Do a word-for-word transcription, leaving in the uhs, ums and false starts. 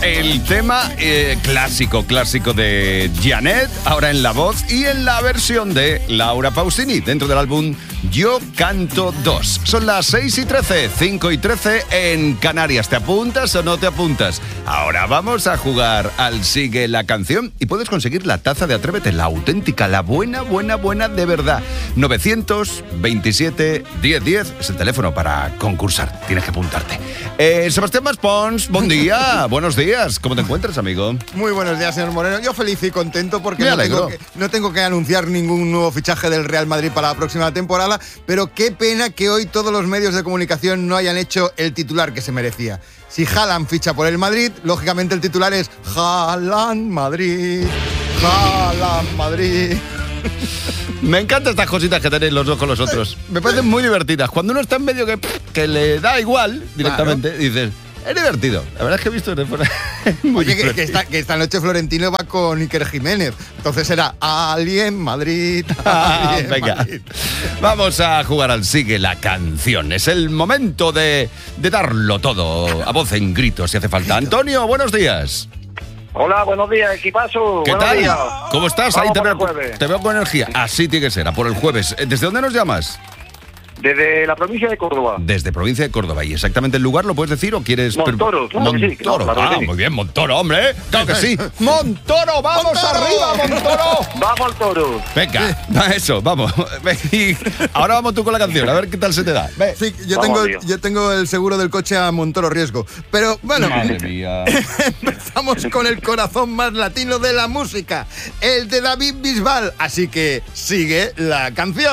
el tema eh, clásico, clásico de Janet, ahora en la voz y en la versión de Laura Pausini, dentro del álbum Yo Canto dos. Son las seis y trece, cinco y trece en Canarias. ¿Te apuntas o no te apuntas? Ahora vamos a jugar al Sigue la Canción y puedes conseguir la taza de Atrévete, la auténtica, la buena, buena, buena de verdad. novecientos veintisiete diez diez es el teléfono para concursar. Tienes que apuntarte. Eh, Sebastián Maspons, buen día. Buenos días. ¿Cómo te encuentras, amigo? Muy buenos días, señor Moreno. Yo feliz y contento porque no tengo, que, no tengo que anunciar ningún nuevo fichaje del Real Madrid para la próxima temporada, pero qué pena que hoy todos los medios de comunicación no hayan hecho el titular que se merecía. Si Haaland ficha por el Madrid, lógicamente el titular es Haaland Madrid, Haaland Madrid. Me encantan estas cositas que tenéis los dos con los otros. Me parecen muy divertidas. Cuando uno está en medio que, que le da igual directamente, claro, dices, es divertido. La verdad es que he visto de fuera. Muy Oye, que, que, esta, que esta noche Florentino va con Iker Jiménez. Entonces será Alien Madrid. Alien, venga, Madrid. Vamos a jugar al Sigue la Canción. Es el momento de, de darlo todo, a voz en grito si hace falta. Antonio, buenos días. Hola, buenos días, equipazo. ¿Qué buenos tal? Días. ¿Cómo estás? Vamos Ahí te por veo, el jueves. te veo con energía. Así tiene que ser, a por el jueves. ¿Desde dónde nos llamas? Desde la provincia de Córdoba. Desde provincia de Córdoba. ¿Y exactamente el lugar lo puedes decir o quieres...? Montoro, claro Montoro. que sí, claro, claro ah, que sí. Muy bien, Montoro, hombre. ¿eh? Claro que sí. ¡Montoro, vamos ¡Montoro! arriba, Montoro! Vamos al toro. Venga, va eso, vamos. Y ahora vamos tú con la canción, a ver qué tal se te da. Ve. Sí, yo Vamos, tengo, tío. yo tengo el seguro del coche a Montoro Riesgo. Pero bueno, Madre mía. empezamos con el corazón más latino de la música, el de David Bisbal. Así que sigue la canción.